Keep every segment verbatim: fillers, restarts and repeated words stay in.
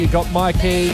You got Mikey,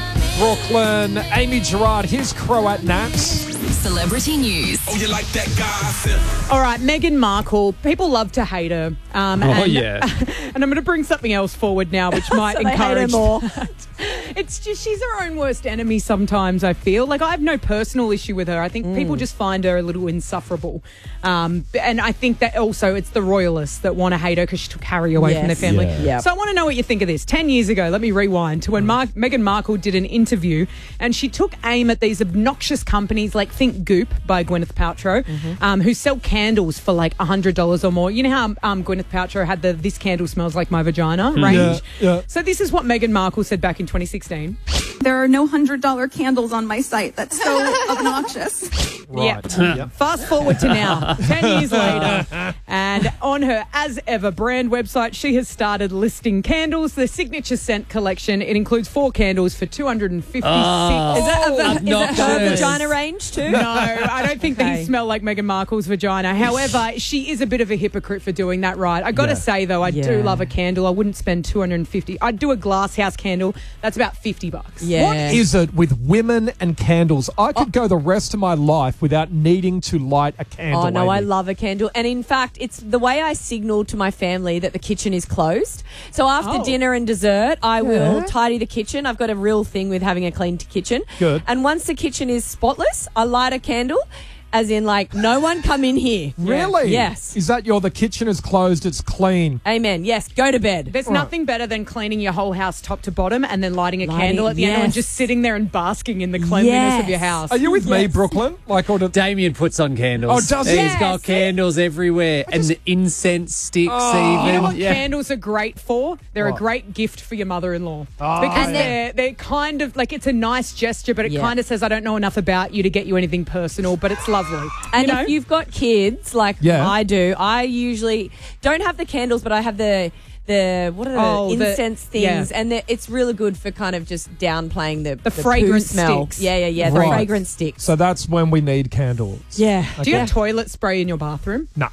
Brooklyn, Amy Gerard, here's Croat Naps. Celebrity news. Oh, you like that gossip? All right, Meghan Markle. People love to hate her. Um, Oh, and, yeah. And I'm going to bring something else forward now, which might So they hate her encourage more. that. It's just she's her own worst enemy sometimes, I feel. Like, I have no personal issue with her. I think people just find her a little insufferable. Um, and I think that also it's the royalists that want to hate her because she took Harry away from their Yes. family. Yeah. Yep. So I want to know what you think of this. Ten years ago, let me rewind to when Mar- Meghan Markle did an interview and she took aim at these obnoxious companies like Think Goop by Gwyneth Paltrow, um, who sell candles for like one hundred dollars or more. You know how um, Gwyneth Paltrow had the This Candle Smells Like My Vagina range? Yeah, yeah. So this is what Meghan Markle said back in twenty sixteen. There are no one hundred dollar candles on my site. That's so obnoxious. Right. Yeah. Yep. Fast forward to now, ten years later, and on her As Ever brand website, she has started listing candles. The Signature Scent collection, it includes four candles for two hundred fifty-six Oh. Is that, a, is it her Obnoxious. vagina range too? No, I don't think Okay. these smell like Meghan Markle's vagina. However, she is a bit of a hypocrite for doing that, right? I got to Yeah. say, though, I do Yeah. love a candle. I wouldn't spend two hundred fifty dollars. I'd do a glass house candle. That's about fifty bucks. Yeah. What is it with women and candles? I could go the rest of my life without needing to light a candle. Oh, no, I Amy. love a candle. And in fact, it's the way I signal to my family that the kitchen is closed. So after Oh. dinner and dessert, I will tidy the kitchen. I've got a real thing with having a clean kitchen. Good. And once the kitchen is spotless, I light a candle, as in, like, no one come in here. Really? Yes. Is that your, the kitchen is closed, it's clean? Amen. Yes, go to bed. There's Right. nothing better than cleaning your whole house top to bottom and then lighting a Lighting, candle at the end and yes. just sitting there and basking in the cleanliness of your Yes. house. Are you with me, Yes. Brooklyn? Like, or did, Damien puts on candles. Oh, does he? He's Yes. got candles everywhere. And the incense sticks Oh. even. You know what yeah. candles are great for? They're What? a great gift for your mother-in-law. Oh, because And they're, they're kind of, like, it's a nice gesture, but it Yeah. kind of says, I don't know enough about you to get you anything personal, but it's lovely. And you know? if you've got kids, like Yeah. I do, I usually don't have the candles, but I have the the what are the Oh, the- incense yeah. things, and they're- it's really good for kind of just downplaying the The poo fragrance smell. sticks. Yeah, yeah, yeah. The Right. fragrance sticks. so that's when we need candles. Yeah. Do you have toilet spray in your bathroom? No.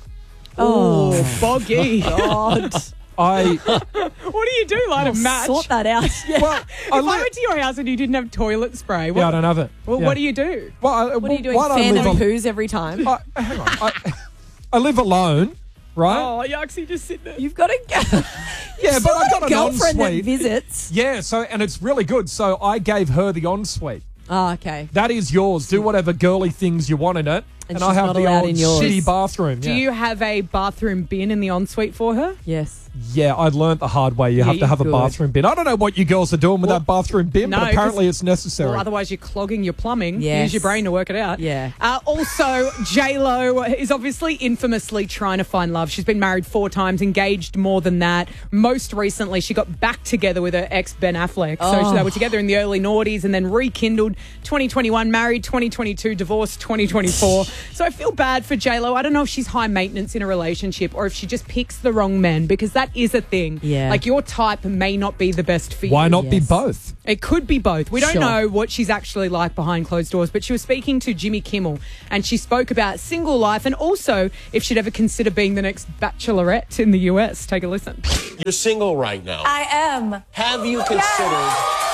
Oh, boggy. God. I, What do you do? Light a match? Sort that out. Yeah. well, If I, I li- went to your house and you didn't have toilet spray, what, yeah, I don't have it. well, Yeah. what do you do? Well, I, What are you doing? What I Fan live them al- poos every time. I, hang on. I, I live alone, right? Oh, yucks, you just sit there. You've got a yeah, but I got an girlfriend that ensuite. visits. Yeah, so and it's really good. So I gave her the ensuite. Oh, okay. That is yours. Do whatever girly things you want in it. And And, I she's have not the allowed old in yours. shitty bathroom. Do yeah. you have a bathroom bin in the ensuite for her? Yes. Yeah, I learnt the hard way. You Yeah, have to you're have a good. bathroom bin. I don't know what you girls are doing with Well, that bathroom bin, no, but apparently 'cause- it's necessary. Well, otherwise you're clogging your plumbing. Yes. Use your brain to work it out. Yeah. Uh, also, J-Lo is obviously infamously trying to find love. She's been married four times, engaged more than that. Most recently, she got back together with her ex, Ben Affleck. So Oh. they were together in the early noughties and then rekindled twenty twenty-one, married twenty twenty-two, divorced twenty twenty-four. So I feel bad for J-Lo. I don't know if she's high maintenance in a relationship or if she just picks the wrong men, because that is a thing. Yeah. Like, your type may not be the best for you. Why not be Yes. both? It could be both. We don't Sure. know what she's actually like behind closed doors, but she was speaking to Jimmy Kimmel and she spoke about single life and also if she'd ever consider being the next bachelorette in the U S. Take a listen. You're single right now. I am. Have you considered?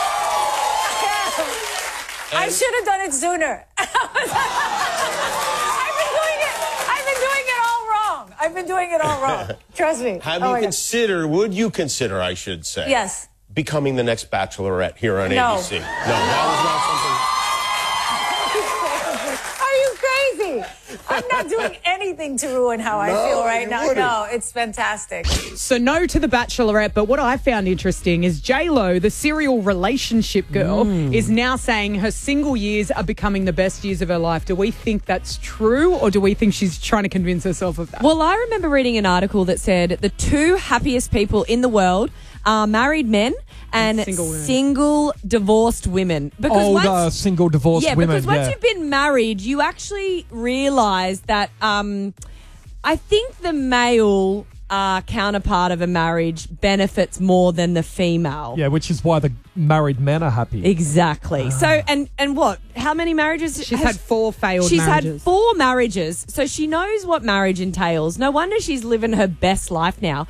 I should have done it sooner. I've been doing it. I've been doing it all wrong. I've been doing it all wrong. Trust me. Have Oh you my God. considered? Would you consider? I should say. Yes. Becoming the next Bachelorette here on No. A B C. No, that was not Are you crazy? I'm not doing anything to ruin how I No, feel right you now. wouldn't. No, it's fantastic. So no to the bachelorette, but what I found interesting is J-Lo, the serial relationship girl, is now saying her single years are becoming the best years of her life. Do we think that's true or do we think she's trying to convince herself of that? Well, I remember reading an article that said the two happiest people in the world are married men and single women. single divorced women. Because Older, once- single, divorced yeah, women. because once yeah. you've been married, you actually realise that um, I think the male uh, counterpart of a marriage benefits more than the female. yeah, which is why the married men are happy. Exactly. So, and and what? How many marriages? She's has- had four failed She's marriages. had four marriages, so she knows what marriage entails. No wonder she's living her best life now.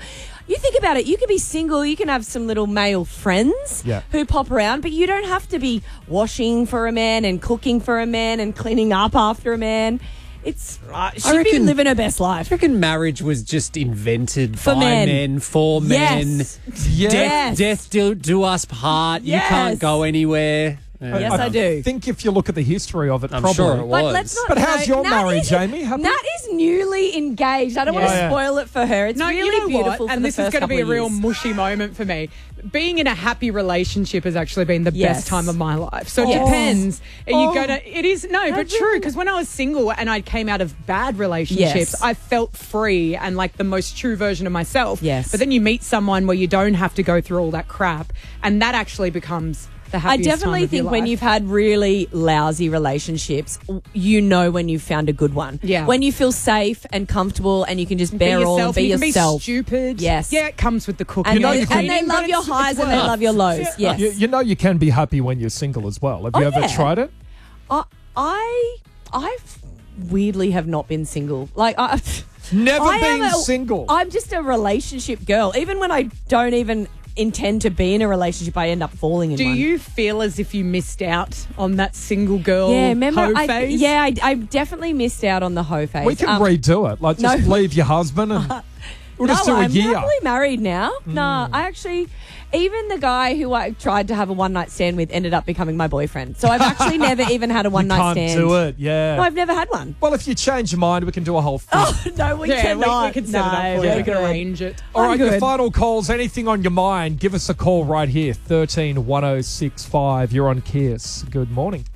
You think about it, you can be single, you can have some little male friends Yeah. who pop around, but you don't have to be washing for a man and cooking for a man and cleaning up after a man. It's uh, she'd be reckon- living her best life. I reckon marriage was just invented For by men. men, for men. Yes. Yeah. Death, Yes. death do, do us part. Yes. You can't go anywhere. Yeah. Yes, I do. I think if you look at the history of it, I'm probably. sure it was. But let's not. But how's no, your Nat marriage, is- Jamie? Happy? Nat is newly engaged. I don't want Yeah. to Yeah. spoil it for her. It's No, really you know beautiful. what? For And the this is first going to be a couple of real years. mushy moment for me. Being in a happy relationship has actually been the Yes. best time of my life. So it Yes. depends. Are you Oh. going to? It is no, but true. Because when I was single and I came out of bad relationships, Yes. I felt free and like the most true version of myself. Yes. But then you meet someone where you don't have to go through all that crap, and that actually becomes the I happiest definitely time of your think when life. you've had really lousy relationships, you know when you've found a good one. Yeah. When you feel safe and comfortable and you can just be bear all and yourself, be and you can yourself. be stupid. Yes. Yeah, it comes with the cooking. and, know they, you can- and they Cleaning, love but your it's- highs it's and they worth. love your lows. Yes. You, you know you can be happy when you're single as well. Have you Oh, ever yeah. tried it? I, I, I weirdly have not been single. Like I, Never I been am a- single. I'm just a relationship girl. Even when I don't even intend to be in a relationship, I end up falling in Do one. you feel as if you missed out on that single girl Yeah, remember? hoe I, phase? yeah, I, I definitely missed out on the hoe phase. we can Um, redo it. Like just no. leave your husband and we'll just no, do a I'm year. Mm. happily married now. No, I actually, even the guy who I tried to have a one night stand with ended up becoming my boyfriend. So I've actually never even had a one You night can't stand. do it. Yeah. No, I've never had one. well, if you change your mind, we can do a whole thing. Oh no, we Yeah, we, cannot. we can set no, it up for you. we're We can good. arrange it. All I'm right, your good. final calls. Anything on your mind? Give us a call right here. thirteen one oh six five. You're on Kiss. Good morning.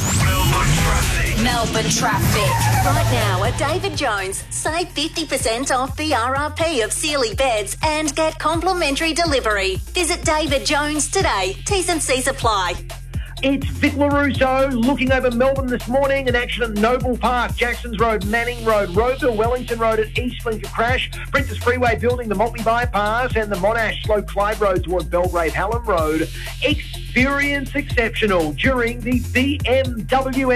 Melbourne traffic. Right now at David Jones, save fifty percent off the R R P of Sealy beds and get complimentary delivery. Visit David Jones today. T's and C's apply. It's Vic LaRusso looking over Melbourne this morning. An accident at Noble Park, Jacksons Road, Manning Road, Roseville, Wellington Road at Eastlink, a crash. Princess Freeway building the Maltby Bypass and the Monash Slow Clyde Road towards Belgrave Hallam Road. Experience exceptional during the B M W